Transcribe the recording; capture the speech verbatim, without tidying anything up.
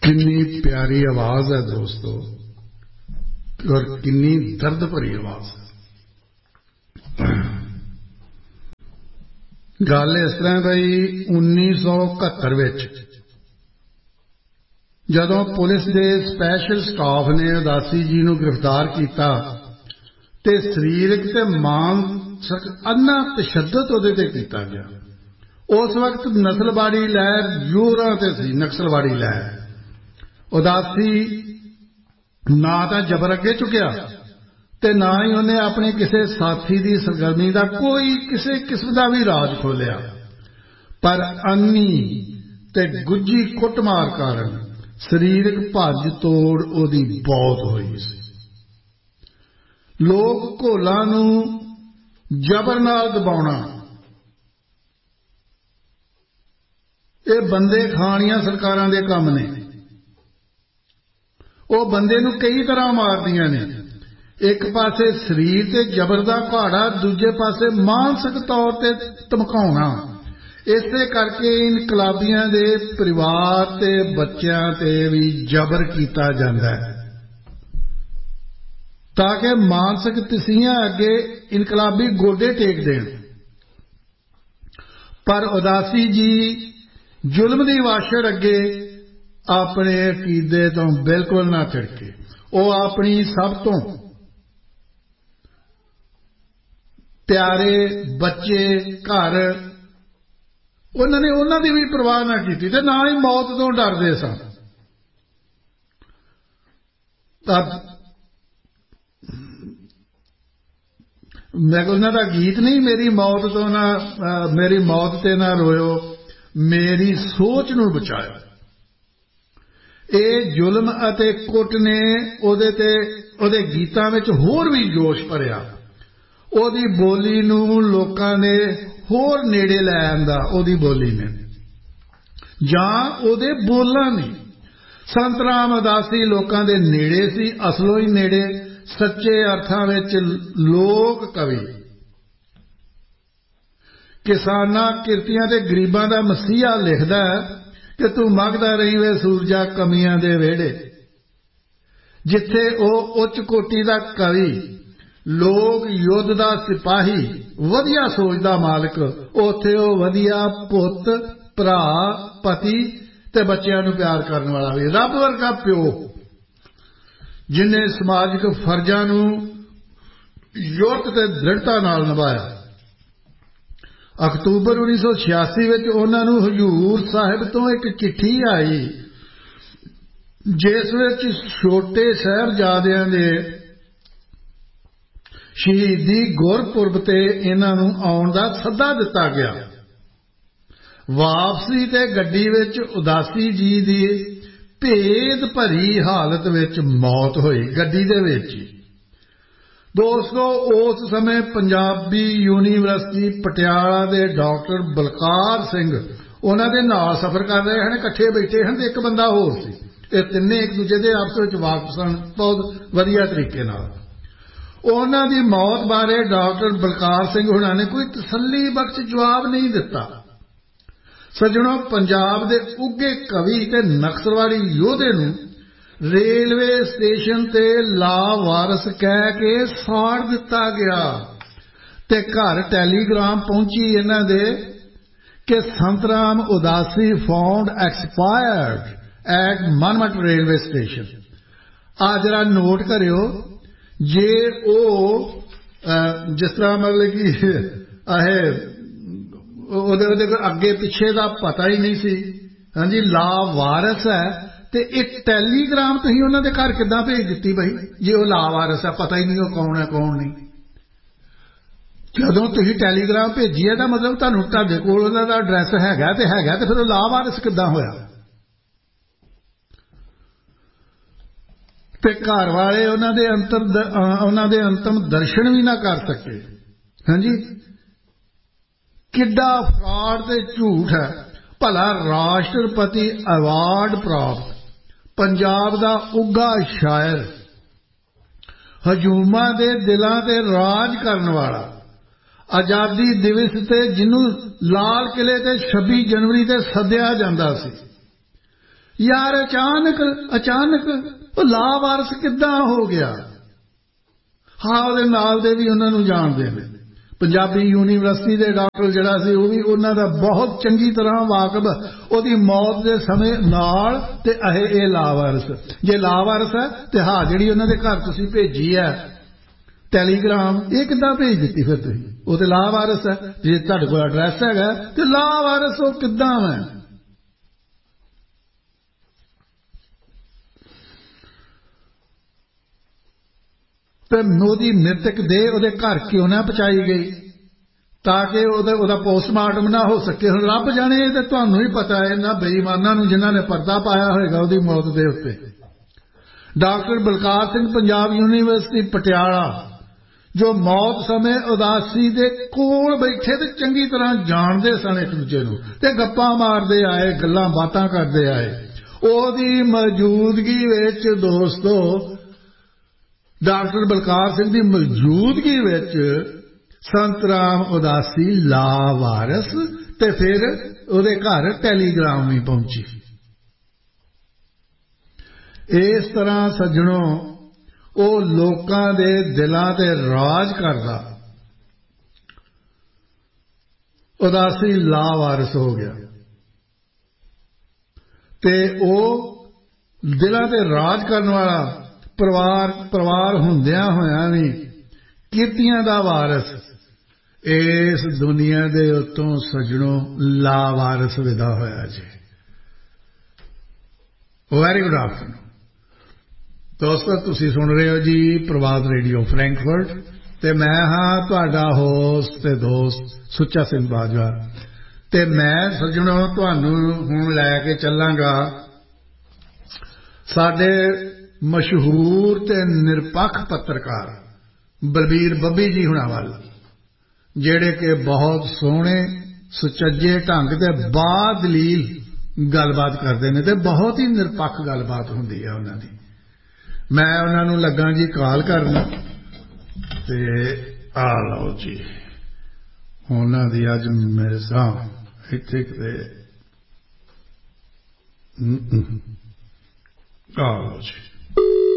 कितनी प्यारी आवाज है दोस्तों और कितनी दर्द भरी आवाज है। गल इस तरह भाई उन्नीस सौ इकहत्तर विच जदों पुलिस के स्पैशल स्टाफ ने उदासी जी नूं गिरफ्तार किया ते शरीरक ते मानसिक अन्ना तशद्दद उहदे ते कीता गया। उस वक्त नस्लवाड़ी लहर जोरां ते सी, नक्सलवाड़ी लहर। उदासी ना तो जबर अगे चुकिया ते ना ही उन्हें अपने किसी साथी की सरगर्मी का कोई किसी किस्म का भी राज खोलिया, पर अन्नी ते गुज्जी कुटमार कारण शरीरक भज तोड़ उहदी बहुत हुई सी। लोग घोलां नूं जबर नाल दबाउणा ये बंदे खाणियां सरकारां दे काम ने। वो बंदे नूं कई तरह मारदियां ने, एक पासे शरीर ते जबर दा घाड़ा, दूजे पासे मानसिक तौर ते धमकाउणा। इसे करके इनकलाबियां दे परिवार ते बच्चों ते भी जबर कीता जांदा है ताकि मानसिक तसीहां अगे इनकलाबी गोडे टेक देण। पर उदासी जी जुल्म दी वाछड़ अगे अपने अकीदे तो बिल्कुल ना थिड़के। वो अपनी सब तो प्यारे बच्चे घर उन्होंने उन्हों की भी परवाह ना की ते ना ही मौत तो डरते सन। मैं उन्हों का गीत नहीं, मेरी मौत तो ना मेरी मौत ते ना रोयो, मेरी सोच नूं बचाओ। ये जुल्म अते कुट ने उहदे ते उहदे गीतां विच होर भी जोश भरिया। उहदी बोली नूं लोकां ने होर नेड़े लै आंदा, उहदी बोली ने जां उहदे बोलां ने। संत राम उदासी लोकां दे नेड़े सी, असलों ही नेड़े, सच्चे अर्थां विच लोक कवि। किसानां किरतियां ते गरीबां दा मसीहा लिखदा है कि तू मंगदा रही वे सूरजा कमियां दे वेड़े। जिथे ओ उच्च कोटि दा कवि, लोग युद्ध दा सिपाही, वधिया सोच दा मालिक, उथे ओ वधिया पुत, भरा, पति ते बच्चों नूं प्यार करने वाला भी, रब वर्गा प्यो जिन्हें समाजिक फर्जां नूं युक्त ते दृढ़ता नाल निभाया। अक्तूबर उन्नीस सौ छियासी विच उन्हां नूं हजूर साहिब तो एक चिट्ठी आई जिस विच छोटे साहिबजादियां दे शहीदी गुरपुरब ते इन्हां नूं आउण दा सद्दा दिता गया। वापसी ते गड्डी विच उदासी जी दी भेद भरी हालत विच मौत हुई, गड्डी दे विच। दोस्तों उस समय पंजाबी यूनीवर्सिटी पटियाला दे डॉक्टर बलकार सिंह उन्हां दे नाल सफर कर रहे हैं, इकट्ठे बैठे हैं, एक बंदा होर सी। ये तिन्ने एक दूजे दे आपस विच वाकफ सन बहुत वधिया तरीके नाल। उन्हां दी मौत बारे डॉक्टर बलकार सिंह हुणां ने कोई तसल्ली बख्श जवाब नहीं दिता। सज्जणों, पंजाब दे उगे कवि ते नक्सलवाड़ी योधे नूं रेलवे स्टेशन ते लावारस कह के साड़ दिता गया ते घर टैलीग्राम पहुंची इन्हां दे कि संत राम उदासी found expired eight मनमट railway station. आ जरा नोट करियो, जे ओ जिस तरह मतलब कि अहे अगे पिछे का पता ही नहीं सी, हाँ जी, लावारस है ते एक टैलीग्राम तुसीं उन्हां दे घर किदां भेज दित्ती भाई, जे वो लावारस है, पता ही नहीं वो कौन है कौन नहीं। जदों तुसीं टैलीग्राम भेजी है, मतलब तुहानूं तुहाडे कोल उहदा दा एड्रैस हैगा ते हैगा, ते फिर लावारस किदां होया? ते घर वाले उन्हां दे अंतर उन्हां दे अंतिम दर्शन भी ना कर सके। हाँ जी, किड्डा फ्रॉड ते झूठ है। भला राष्ट्रपति अवार्ड प्राप्त पंजाब दा उगा शायर, हजूमा दे दिलां ते राज करन वाला, आजादी दिवस ते जिन्हों लाल किले ते छब्बी जनवरी ते सद्या जांदा सी, यार अचानक अचानक वो लावारस किद्दां हो गया। हाँ ਉਹਦੇ ਨਾਲ ਦੇ ਵੀ ਉਹਨਾਂ ਨੂੰ ਜਾਣਦੇ ਨੇ। ਪੰਜਾਬੀ ਯੂਨੀਵਰਸਿਟੀ ਦੇ ਡਾਕਟਰ ਜਿਹੜਾ ਸੀ ਉਹ ਵੀ ਉਹਨਾਂ ਦਾ ਬਹੁਤ ਚੰਗੀ ਤਰ੍ਹਾਂ ਵਾਕਬ ਉਹਦੀ ਮੌਤ ਦੇ ਸਮੇਂ ਨਾਲ ਤੇ ਇਹ ਇਹ ਲਾਵਾਰਸ ਜੇ ਲਾਵਾਰਸ ਹੈ ਤੇ ਹਾਂ ਜਿਹੜੀ ਉਹਨਾਂ ਦੇ ਘਰ ਤੁਸੀਂ ਭੇਜੀ ਹੈ ਟੈਲੀਗ੍ਰਾਮ ਇਹ ਕਿੱਦਾਂ ਭੇਜ ਦਿੱਤੀ ਫਿਰ ਤੁਸੀਂ ਉਹ ਤੇ ਲਾਵਾਰਸ ਹੈ ਜੇ ਤੁਹਾਡੇ ਕੋਲ ਐਡਰੈਸ ਹੈਗਾ ਤੇ ਲਾਵਾਰਸ ਉਹ ਕਿੱਦਾਂ ਹੈ। ਤੇ ਉਹਦੀ ਮ੍ਰਿਤਕ ਦੇਹ ਉਹਦੇ ਘਰ ਕਿਉਂ ਨਾ ਪਹੁੰਚਾਈ ਗਈ ਤਾਂ ਕਿ ਉਹਦਾ ਉਹਦਾ ਪੋਸਟਮਾਰਟਮ ਨਾ ਹੋ ਸਕੇ। ਹੁਣ ਰੱਬ ਜਾਣੇ ਤੇ ਤੁਹਾਨੂੰ ਹੀ ਪਤਾ ਹੈ ਇਹਨਾਂ ਬੇਈਮਾਨਾਂ ਨੂੰ ਜਿਨ੍ਹਾਂ ਨੇ ਪਰਦਾ ਪਾਇਆ ਹੋਏਗਾ ਉਹਦੀ ਮੌਤ ਦੇ ਉੱਤੇ। ਡਾਕਟਰ ਬਲਕਾਰ ਸਿੰਘ ਪੰਜਾਬ ਯੂਨੀਵਰਸਿਟੀ ਪਟਿਆਲਾ ਜੋ ਮੌਤ ਸਮੇਂ ਉਦਾਸੀ ਦੇ ਕੋਲ ਬੈਠੇ ਤੇ ਚੰਗੀ ਤਰ੍ਹਾਂ ਜਾਣਦੇ ਸਨ ਇੱਕ ਦੂਜੇ ਨੂੰ ਤੇ ਗੱਪਾਂ ਮਾਰਦੇ ਆਏ ਗੱਲਾਂ ਬਾਤਾਂ ਕਰਦੇ ਆਏ ਉਹਦੀ ਮੌਜੂਦਗੀ ਵਿੱਚ ਦੋਸਤੋ ਡਾਕਟਰ ਬਲਕਾਰ ਸਿੰਘ ਦੀ ਮੌਜੂਦਗੀ ਵਿੱਚ ਸੰਤ ਰਾਮ ਉਦਾਸੀ ਲਾਵਾਰਸ ਤੇ ਫਿਰ ਉਹਦੇ ਘਰ ਟੈਲੀਗ੍ਰਾਮ ਵੀ ਪਹੁੰਚੀ। ਇਸ ਤਰ੍ਹਾਂ ਸੱਜਣੋ ਉਹ ਲੋਕਾਂ ਦੇ ਦਿਲਾਂ ਤੇ ਰਾਜ ਕਰਦਾ ਉਦਾਸੀ ਲਾਵਾਰਸ ਹੋ ਗਿਆ ਤੇ ਉਹ ਦਿਲਾਂ ਤੇ ਰਾਜ ਕਰਨ ਵਾਲਾ ਪਰਿਵਾਰ ਪਰਿਵਾਰ ਹੁੰਦਿਆਂ ਹੋਇਆਂ ਵੀ ਕੀਰਤੀਆਂ ਦਾ ਵਾਰਸ ਇਸ ਦੁਨੀਆ ਦੇ ਉੱਤੋਂ ਸੱਜਣੋ ਲਾਵਾਰਸ ਵਿਦਾ ਹੋਇਆ ਜੀ। ਵੈਰੀ ਗੁੱਡ ਆਫਟਰਨੂਨ ਦੋਸਤੋ ਤੁਸੀਂ ਸੁਣ ਰਹੇ ਹੋ ਜੀ ਪ੍ਰਭਾਤ ਰੇਡੀਓ ਫਰੈਂਕਫਰਟ ਤੇ ਮੈਂ ਹਾਂ ਤੁਹਾਡਾ ਹੋਸਟ ਤੇ ਦੋਸਤ ਸੁੱਚਾ ਸਿੰਘ ਬਾਜਵਾ ਤੇ ਮੈਂ ਸੱਜਣੋ ਤੁਹਾਨੂੰ ਹੁਣ ਲੈ ਕੇ ਚੱਲਾਂਗਾ ਸਾਡੇ ਮਸ਼ਹੂਰ ਤੇ ਨਿਰਪੱਖ ਪੱਤਰਕਾਰ ਬਲਬੀਰ ਬੱਬੀ ਜੀ ਹੁਣਾਂ ਵੱਲ ਜਿਹੜੇ ਕਿ ਬਹੁਤ ਸੋਹਣੇ ਸੁਚੱਜੇ ਢੰਗ ਤੇ ਬਾਦਲੀਲ ਗੱਲਬਾਤ ਕਰਦੇ ਨੇ ਤੇ ਬਹੁਤ ਹੀ ਨਿਰਪੱਖ ਗੱਲਬਾਤ ਹੁੰਦੀ ਹੈ ਉਹਨਾਂ ਦੀ। ਮੈਂ ਉਹਨਾਂ ਨੂੰ ਲੱਗਾ ਜੀ ਕਾਲ ਕਰਨ ਤੇ ਆ ਲਓ ਜੀ ਉਹਨਾਂ ਦੀ ਅੱਜ ਮਿਸਾਂ ਇੱਥੇ ਕਿਤੇ ਆ ਲਓ ਜੀ।